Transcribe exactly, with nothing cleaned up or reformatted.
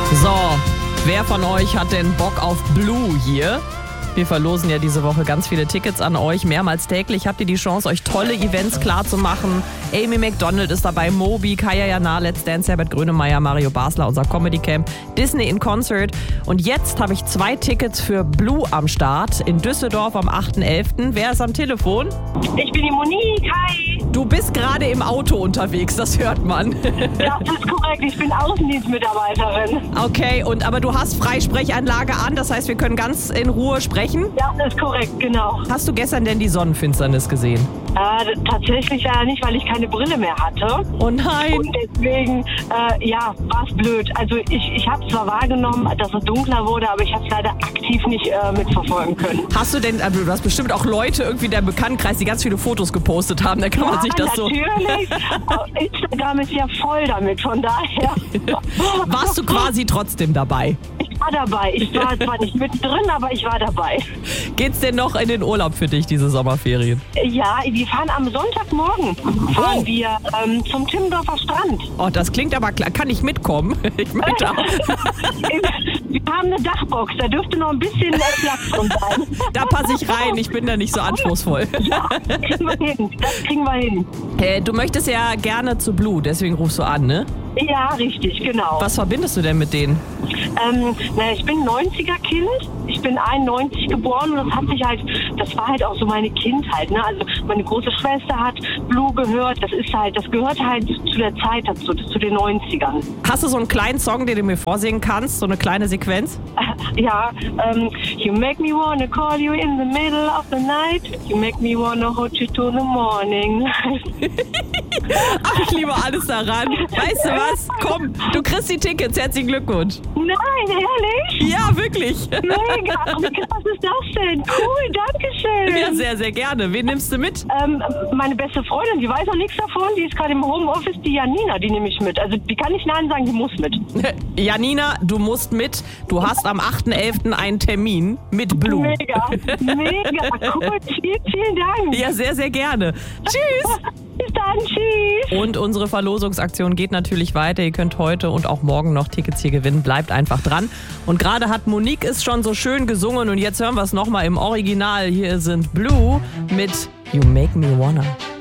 So, wer von euch hat denn Bock auf Blue hier? Wir verlosen ja diese Woche ganz viele Tickets an euch. Mehrmals täglich habt ihr die Chance, euch tolle Events klarzumachen. Amy Macdonald ist dabei, Moby, Kaya Jana, Let's Dance, Herbert Grönemeyer, Mario Basler, unser Comedy Camp, Disney in Concert. Und jetzt habe ich zwei Tickets für Blue am Start in Düsseldorf am achten elften Wer ist am Telefon? Ich bin die Monique, hi. Du bist gerade im Auto unterwegs, das hört man. Ja, das ist korrekt, ich bin Außendienstmitarbeiterin. Okay, und aber du hast Freisprechanlage an, das heißt, wir können ganz in Ruhe sprechen? Ja, das ist korrekt, genau. Hast du gestern denn die Sonnenfinsternis gesehen? Äh, tatsächlich leider nicht, weil ich keine Brille mehr hatte. Oh nein! Und deswegen, äh, ja, war es blöd. Also ich, ich habe zwar wahrgenommen, dass es dunkler wurde, aber ich habe es leider aktiv nicht äh, mitverfolgen können. Hast du denn, also du hast bestimmt auch Leute irgendwie in deinem Bekanntenkreis, die ganz viele Fotos gepostet haben, da kann ja, man sich das natürlich. so... Instagram ist ja voll damit, von daher... Warst du quasi trotzdem dabei? Ich war dabei. Ich war zwar nicht mittendrin, aber ich war dabei. Geht's denn noch in den Urlaub für dich, diese Sommerferien? Ja, wir fahren am Sonntagmorgen fahren oh. wir ähm, zum Timmendorfer Strand. Oh, das klingt aber klar. Kann ich mitkommen? Ich meinte auch. Wir haben eine Dachbox, da dürfte noch ein bisschen Platz drin sein. Da passe ich rein, ich bin da nicht so anspruchsvoll. Ja, das kriegen wir hin. Das kriegen wir hin. Hey, du möchtest ja gerne zu Blue, deswegen rufst du an, ne? Ja, richtig, genau. Was verbindest du denn mit denen? Ähm, na, ich bin neunziger-Kind. Ich bin einundneunzig geboren und das hat sich halt, das war halt auch so meine Kindheit, ne? Also meine große Schwester hat Blue gehört. Das ist halt, das gehört halt zu der Zeit dazu, zu den neunzigern. Hast du so einen kleinen Song, den du mir vorsingen kannst? So eine kleine Sequenz? Ja, ähm, you make me wanna call you in the middle of the night. You make me wanna hold you to the morning. Ach, ich liebe alles daran. Weißt du was? Komm, du kriegst die Tickets. Herzlichen Glückwunsch. Nein, ehrlich? Ja, wirklich. Mega. Wie krass ist das denn? Cool, danke schön. Ja, sehr, sehr gerne. Wen nimmst du mit? Ähm, meine beste Freundin, die weiß noch nichts davon. Die ist gerade im Homeoffice, die Janina, die nehme ich mit. Also die kann nicht nein sagen, die muss mit. Janina, du musst mit. Du hast am achten elften einen Termin mit Blue. Mega, mega. Cool, vielen, vielen Dank. Ja, sehr, sehr gerne. Tschüss. Bis dann, tschüss. Und unsere Verlosungsaktion geht natürlich weiter. Ihr könnt heute und auch morgen noch Tickets hier gewinnen. Bleibt einfach dran. Und gerade hat Monique es schon so schön gesungen und jetzt hören wir es nochmal im Original. Hier sind Blue mit You Make Me Wanna.